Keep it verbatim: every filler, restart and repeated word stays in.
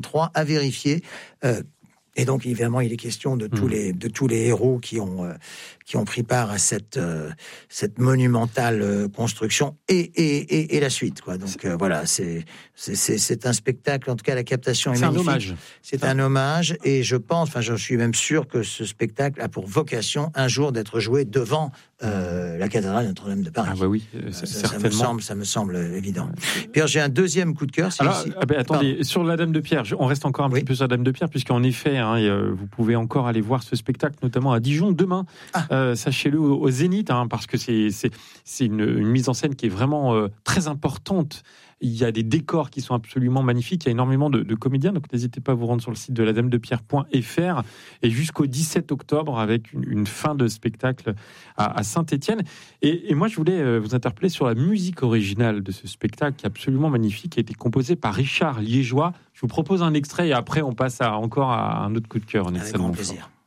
trois à vérifier. Euh, Et donc, évidemment, il est question de tous les de tous les héros qui ont euh, qui ont pris part à cette euh, cette monumentale euh, construction et et et, et la suite, quoi. Donc euh, voilà, c'est, c'est c'est c'est un spectacle. En tout cas, la captation est c'est magnifique. un hommage. C'est un hommage, et je pense, enfin, je suis même sûr que ce spectacle a pour vocation un jour d'être joué devant euh, la cathédrale Notre-Dame de Paris. Ah bah oui, ça, certainement. ça me semble, ça me semble évident. Puis alors, j'ai un deuxième coup de cœur. Alors, ah ben, attendez, Pardon. Sur la Dame de Pierre, on reste encore un oui. petit peu sur la Dame de Pierre, puisqu'en effet, hein, et, euh, vous pouvez encore aller voir ce spectacle, notamment à Dijon demain. Ah. Euh, sachez-le, au, au Zénith, hein, parce que c'est c'est c'est une, une mise en scène qui est vraiment euh, très importante. Il y a des décors qui sont absolument magnifiques. Il y a énormément de, de comédiens. Donc, n'hésitez pas à vous rendre sur le site de la dame de pierre point f r et jusqu'au dix-sept octobre avec une, une fin de spectacle à, à Saint-Étienne. Et, et moi, je voulais vous interpeller sur la musique originale de ce spectacle qui est absolument magnifique, qui a été composée par Richard Liégeois. Je vous propose un extrait et après, on passe à, encore à un autre coup de cœur. Avec grand plaisir.